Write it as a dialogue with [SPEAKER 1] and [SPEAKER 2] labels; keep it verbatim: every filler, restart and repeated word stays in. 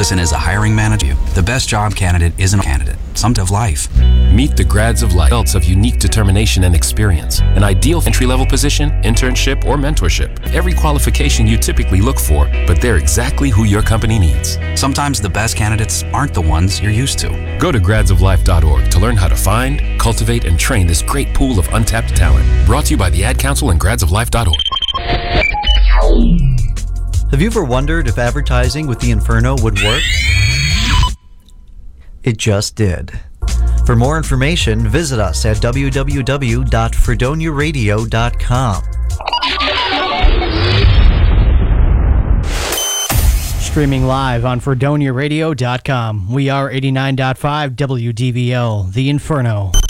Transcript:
[SPEAKER 1] Listen, as a hiring manager, the best job candidate isn't a candidate. Some of life.
[SPEAKER 2] Meet the grads of life, adults of unique determination and experience. An ideal entry-level position, internship, or mentorship. Every qualification you typically look for, but they're exactly who your company needs.
[SPEAKER 1] Sometimes the best candidates aren't the ones you're used to.
[SPEAKER 2] Go to grads of life dot org to learn how to find, cultivate, and train this great pool of untapped talent. Brought to you by the Ad Council and grads of life dot org.
[SPEAKER 3] Have you ever wondered if advertising with the Inferno would work? It just did. For more information, visit us at w w w dot fredonia radio dot com.
[SPEAKER 4] Streaming live on fredonia radio dot com. We are eighty-nine point five W D V L, The Inferno.